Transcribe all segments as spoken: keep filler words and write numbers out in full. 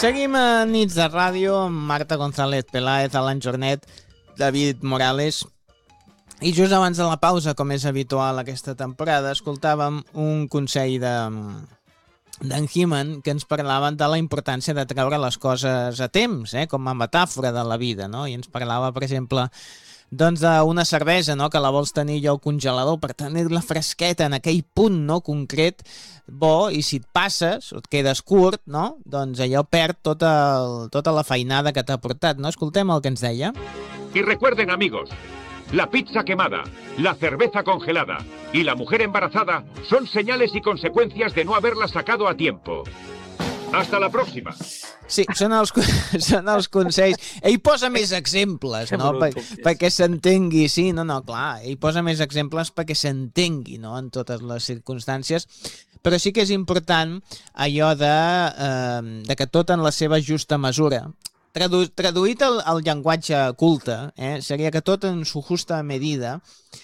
Seguim a Nits de Ràdio amb Marta González Peláez, Alan Jornet, David Morales. I just abans de la pausa, com és habitual aquesta temporada, escoltàvem un consell de d'en He-Man que ens parlava de la importància de treure les coses a temps, eh, com a metàfora de la vida, no? I ens parlava, per exemple, doncs d'una cervesa, no?, que la vols tenir allò al congelador per tenir-la fresqueta en aquell punt, no?, concret, bo, i si et passes o et quedes curt, no?, doncs allò perd tota, el, tota la feinada que t'ha portat, no? Escoltem el que ens deia. Y recuerden, amigos, la pizza quemada, la cerveza congelada y la mujer embarazada son señales y consecuencias de no haberla sacado a tiempo. Hasta la próxima. Sí, són els, són els consells. Ell posa més exemples, no?, per, perquè s'entengui. Sí, no, no, clar, ell posa més exemples perquè s'entengui, no?, en totes les circumstàncies. Però sí que és important allò de, eh, de que tot en la seva justa mesura. Tradu traduït al, al llenguatge culte, eh, seria que tot en su justa medida,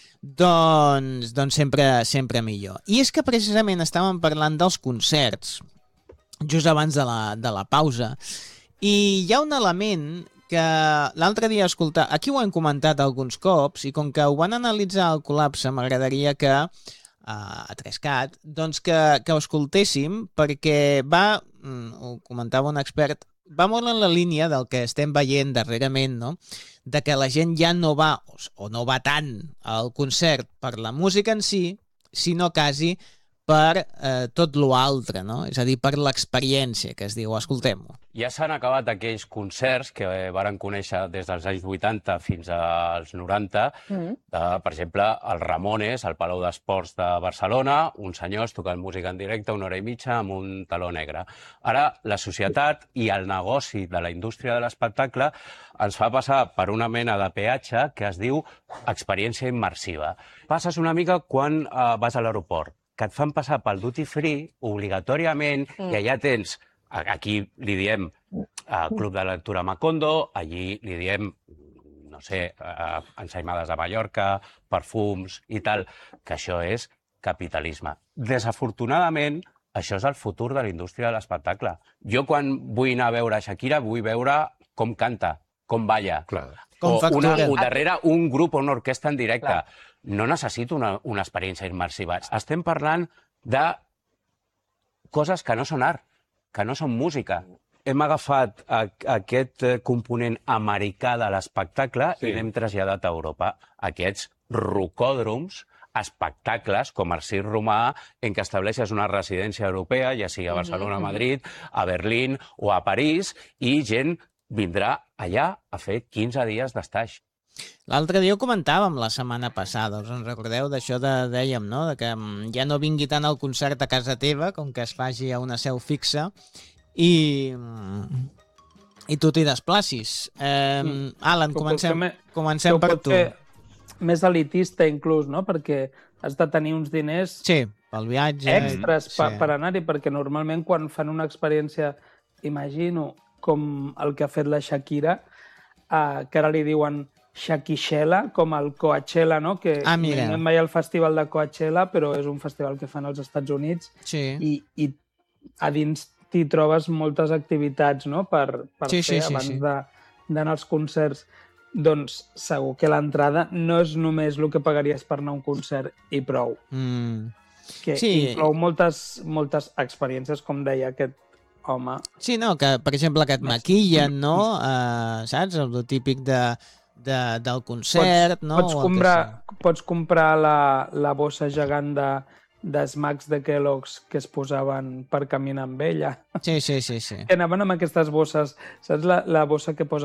doncs, doncs sempre, sempre millor. I és que precisament estàvem parlant dels concerts, just abans de la, de la pausa, i hi ha un element que l'altre dia, escoltar, aquí ho hem comentat alguns cops, i com que ho van analitzar al col·lapse, m'agradaria que, uh, a Trescat, doncs que, que ho escoltéssim, perquè va, ho comentava un expert, va molt en la línia del que estem veient darrerament, no?, de que la gent ja no va, o no va tant al concert per la música en si, sinó quasi per eh, tot l'altre, no? És a dir, per l'experiència, que es diu. Escoltem-ho. Ja s'han acabat aquells concerts que varen conèixer des dels anys vuitanta fins als noranta, mm. de, per exemple, els Ramones, al Palau d'Esports de Barcelona, uns senyors tocant música en directe una hora i mitja amb un taló negre. Ara, la societat i el negoci de la indústria de l'espectacle ens fa passar per una mena de peatge que es diu experiència immersiva. Passes una mica quan eh, vas a l'aeroport, que et fan passar pel duty free obligatòriament, mm. i allà tens, aquí li diem uh, Club de Lectura Macondo, allí li diem, no sé, uh, ensaïmades de Mallorca, perfums i tal, que això és capitalisme. Desafortunadament, això és el futur de la indústria de l'espectacle. Jo quan vull anar a veure Shakira, vull veure com canta, com balla. Clar. O, una, o darrere un grup o una orquestra en directe. Clar. No necessito una, una experiència immersiva. Estem parlant de coses que no són art, que no són música. Hem agafat a, a aquest component americà de l'espectacle sí. i l'hem traslladat a Europa. Aquests rocòdroms, espectacles com el Circ Romà, en què estableixes una residència europea, ja sigui a Barcelona, a Madrid, a Berlín o a París, i gent vindrà allà a fer quinze dies d'estaix. L'altre dia ho comentàvem la setmana passada, us en recordeu d'això de, dèiem, no?, de que ja no vingui tant el concert a casa teva com que es faci a una seu fixa i, i tu t'hi desplacis. Eh, Alan, comencem, comencem per tu. Més elitista inclús, no?, perquè has de tenir uns diners sí, pel viatge, extras sí. per, per anar-hi, perquè normalment quan fan una experiència, imagino, com el que ha fet la Shakira, eh, que ara li diuen Shakishela, com el Coachella, no? Que ah, no anem mai al festival de Coachella, però és un festival que fan als Estats Units sí. i, i a dins t'hi trobes moltes activitats, no?, per, per sí, fer sí, abans sí, sí. d'anar als concerts. Doncs segur que l'entrada no és només el que pagaries per anar a un concert i prou. Mm. Que sí. inclou moltes, moltes experiències, com deia aquest home. Sí, no, que per exemple que et maquillen, no? Uh, saps? El típic de... De, del concert, pots, no? Pots comprar, pots comprar la, la bossa gegant de, de Smacks de Kellogg's que es posaven per caminar amb ella. Sí, sí, sí. sí. Que anaven amb aquestes bosses, saps la, la bossa que posa